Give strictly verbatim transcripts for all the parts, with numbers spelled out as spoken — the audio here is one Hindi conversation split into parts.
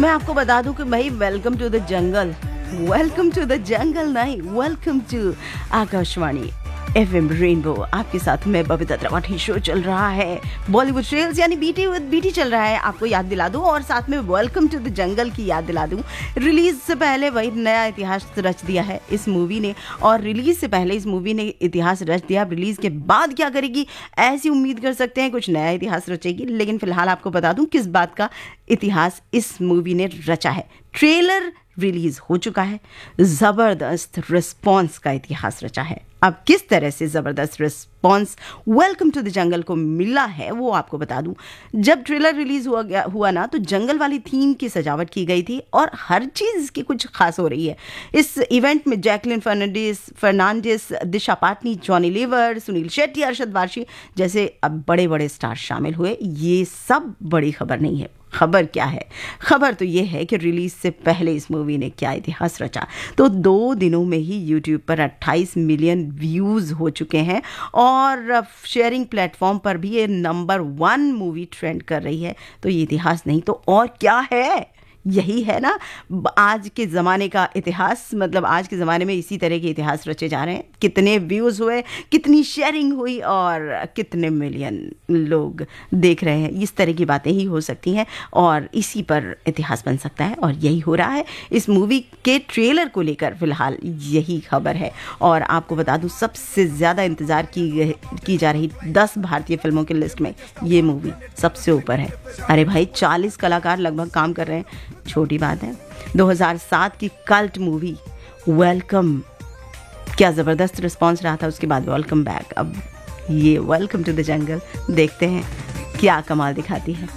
मैं आपको बता दूं कि भाई welcome to the jungle, welcome to the jungle नहीं, welcome to Akashvani FM rainbow. आपके साथ मैं बबीता त्रिपाठी। शो चल रहा है बॉलीवुड ट्रेल्स यानी बीटी विद बीटी चल रहा है। आपको याद दिला दूं और साथ में वेलकम टू द जंगल की याद दिला दूं। रिलीज से पहले वही नया इतिहास रच दिया है इस मूवी ने, और रिलीज से पहले इस मूवी ने इतिहास रच दिया। रिलीज के बाद क्या करेगी ऐसी उम्मीद कर सकते हैं, कुछ नया इतिहास रचेगी। लेकिन फिलहाल आपको बता दूं किस बात का इतिहास इस मूवी ने रचा है। ट्रेलर रिलीज हो चुका है, जबरदस्त रिस्पॉन्स का इतिहास रचा है। अब किस तरह से जबरदस्त response welcome to the jungle को मिला है वो आपको बता दूं। जब ट्रेलर रिलीज हुआ गया हुआ ना तो जंगल वाली थीम की सजावट की गई थी और हर चीज की कुछ खास हो रही है। इस इवेंट में जैकलिन फर्नांडिस फर्नांडिस दिशा पाटनी, जॉनी लीवर, सुनील शेट्टी, अरशद वारसी जैसे अब बड़े बड़े स्टार शामिल हुए। ये सब बड़ी खबर नहीं है। खबर क्या है? खबर तो ये है कि रिलीज से पहले इस मूवी ने क्या इतिहास रचा। तो दो दिनों में ही यूट्यूब पर अट्ठाईस मिलियन व्यूज़ हो चुके हैं और शेयरिंग प्लेटफॉर्म पर भी ये नंबर वन मूवी ट्रेंड कर रही है। तो ये इतिहास नहीं तो और क्या है? यही है ना आज के ज़माने का इतिहास। मतलब आज के ज़माने में इसी तरह के इतिहास रचे जा रहे हैं। कितने व्यूज़ हुए, कितनी शेयरिंग हुई और कितने मिलियन लोग देख रहे हैं, इस तरह की बातें ही हो सकती हैं और इसी पर इतिहास बन सकता है। और यही हो रहा है इस मूवी के ट्रेलर को लेकर। फ़िलहाल यही खबर है। और आपको बता दूँ सबसे ज़्यादा इंतज़ार की की जा रही दस भारतीय फिल्मों की लिस्ट में ये मूवी सबसे ऊपर है। अरे भाई चालीस कलाकार लगभग काम कर रहे हैं, छोटी बात है। दो हज़ार सात की कल्ट मूवी वेलकम, क्या ज़बरदस्त रिस्पांस रहा था उसके बाद वेलकम बैक। अब ये वेलकम टू द जंगल, देखते हैं क्या कमाल दिखाती है।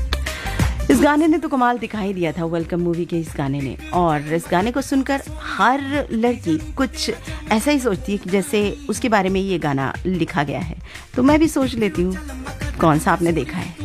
इस गाने ने तो कमाल दिखा ही दिया था, वेलकम मूवी के इस गाने ने। और इस गाने को सुनकर हर लड़की कुछ ऐसा ही सोचती है कि जैसे उसके बारे में ये गाना लिखा गया है। तो मैं भी सोच लेती हूँ कौन सा आपने देखा है।